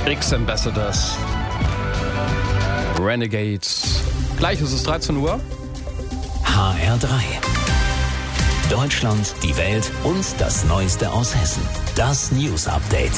X-Ambassadors, Renegades. Gleich ist es 13 Uhr. HR3. Deutschland, die Welt und das Neueste aus Hessen. Das News Update.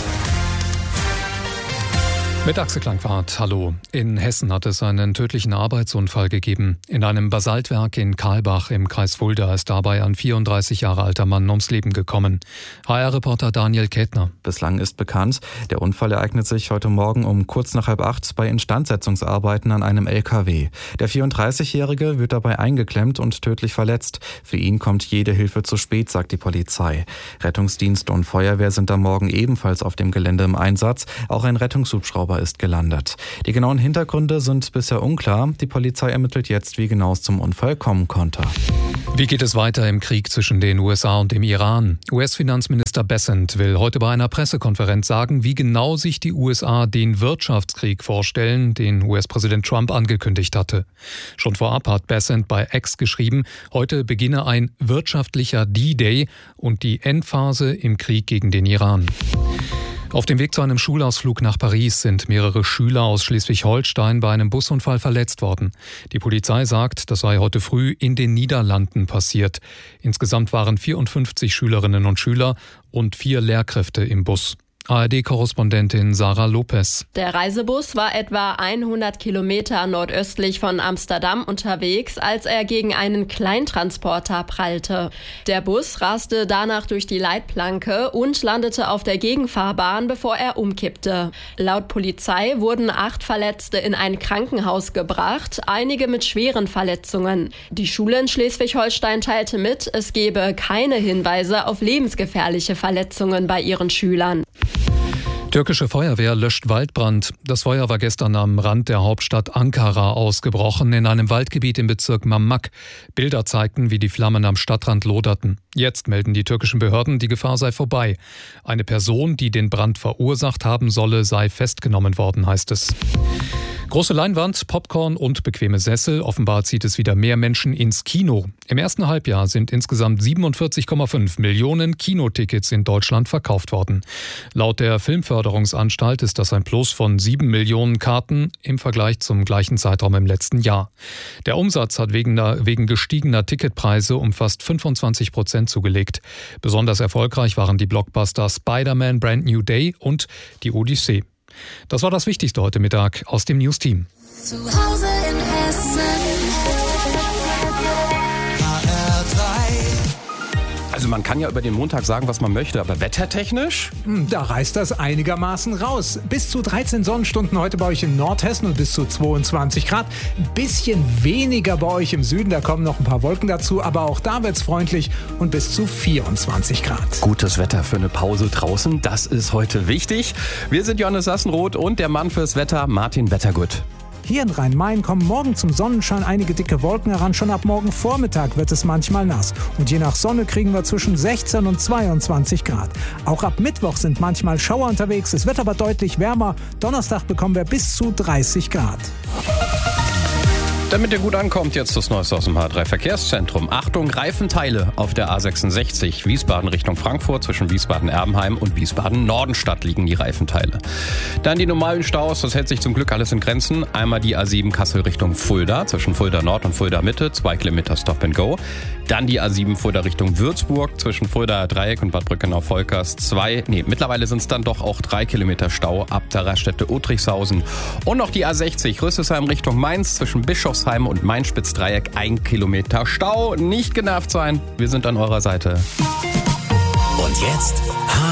Mit Axel Klangwart, hallo. In Hessen hat es einen tödlichen Arbeitsunfall gegeben. In einem Basaltwerk in Karlbach im Kreis Fulda ist dabei ein 34 Jahre alter Mann ums Leben gekommen. HR-Reporter Daniel Kätner. Bislang ist bekannt, der Unfall ereignet sich heute Morgen um kurz nach 7:30 bei Instandsetzungsarbeiten an einem LKW. Der 34-Jährige wird dabei eingeklemmt und tödlich verletzt. Für ihn kommt jede Hilfe zu spät, sagt die Polizei. Rettungsdienst und Feuerwehr sind am Morgen ebenfalls auf dem Gelände im Einsatz. Auch ein Rettungshubschrauber ist gelandet. Die genauen Hintergründe sind bisher unklar. Die Polizei ermittelt jetzt, wie genau es zum Unfall kommen konnte. Wie geht es weiter im Krieg zwischen den USA und dem Iran? US-Finanzminister Bessent will heute bei einer Pressekonferenz sagen, wie genau sich die USA den Wirtschaftskrieg vorstellen, den US-Präsident Trump angekündigt hatte. Schon vorab hat Bessent bei X geschrieben, heute beginne ein wirtschaftlicher D-Day und die Endphase im Krieg gegen den Iran. Auf dem Weg zu einem Schulausflug nach Paris sind mehrere Schüler aus Schleswig-Holstein bei einem Busunfall verletzt worden. Die Polizei sagt, das sei heute früh in den Niederlanden passiert. Insgesamt waren 54 Schülerinnen und Schüler und 4 Lehrkräfte im Bus. ARD-Korrespondentin Sarah Lopez. Der Reisebus war etwa 100 Kilometer nordöstlich von Amsterdam unterwegs, als er gegen einen Kleintransporter prallte. Der Bus raste danach durch die Leitplanke und landete auf der Gegenfahrbahn, bevor er umkippte. Laut Polizei wurden 8 Verletzte in ein Krankenhaus gebracht, einige mit schweren Verletzungen. Die Schule in Schleswig-Holstein teilte mit, es gebe keine Hinweise auf lebensgefährliche Verletzungen bei ihren Schülern. Türkische Feuerwehr löscht Waldbrand. Das Feuer war gestern am Rand der Hauptstadt Ankara ausgebrochen, in einem Waldgebiet im Bezirk Mamak. Bilder zeigten, wie die Flammen am Stadtrand loderten. Jetzt melden die türkischen Behörden, die Gefahr sei vorbei. Eine Person, die den Brand verursacht haben solle, sei festgenommen worden, heißt es. Große Leinwand, Popcorn und bequeme Sessel. Offenbar zieht es wieder mehr Menschen ins Kino. Im ersten Halbjahr sind insgesamt 47,5 Millionen Kinotickets in Deutschland verkauft worden. Laut der Filmförderungsanstalt ist das ein Plus von 7 Millionen Karten im Vergleich zum gleichen Zeitraum im letzten Jahr. Der Umsatz hat wegen gestiegener Ticketpreise um fast 25% zugelegt. Besonders erfolgreich waren die Blockbuster Spider-Man Brand New Day und die Odyssee. Das war das Wichtigste heute Mittag aus dem News-Team. Zu Hause in Hessen. Also man kann ja über den Montag sagen, was man möchte, aber wettertechnisch? Da reißt das einigermaßen raus. Bis zu 13 Sonnenstunden heute bei euch in Nordhessen und bis zu 22 Grad. Ein bisschen weniger bei euch im Süden, da kommen noch ein paar Wolken dazu, aber auch da wird's freundlich und bis zu 24 Grad. Gutes Wetter für eine Pause draußen, das ist heute wichtig. Wir sind Johannes Sassenroth und der Mann fürs Wetter, Martin Wettergut. Hier in Rhein-Main kommen morgen zum Sonnenschein einige dicke Wolken heran. Schon ab morgen Vormittag wird es manchmal nass. Und je nach Sonne kriegen wir zwischen 16 und 22 Grad. Auch ab Mittwoch sind manchmal Schauer unterwegs. Es wird aber deutlich wärmer. Donnerstag bekommen wir bis zu 30 Grad. Damit ihr gut ankommt, jetzt das Neueste aus dem H3-Verkehrszentrum. Achtung, Reifenteile auf der A66 Wiesbaden Richtung Frankfurt. Zwischen Wiesbaden-Erbenheim und Wiesbaden-Nordenstadt liegen die Reifenteile. Dann die normalen Staus, das hält sich zum Glück alles in Grenzen. Einmal die A7 Kassel Richtung Fulda, zwischen Fulda Nord und Fulda Mitte, 2 Kilometer Stop and Go. Dann die A7 Fulda Richtung Würzburg, zwischen Fulda Dreieck und Bad Brückenau-Volkers, mittlerweile sind es dann doch auch 3 Kilometer Stau ab der Raststätte Uttrichshausen. Und noch die A60 Rüsselsheim Richtung Mainz, zwischen Bischofsheim und Main-Spitz-Dreieck, 1 Kilometer Stau. Nicht genervt sein, wir sind an eurer Seite. Und jetzt